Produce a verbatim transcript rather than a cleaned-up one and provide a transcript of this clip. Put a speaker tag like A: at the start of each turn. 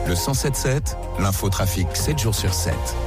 A: Le cent sept sept, l'infotrafic sept jours sur sept.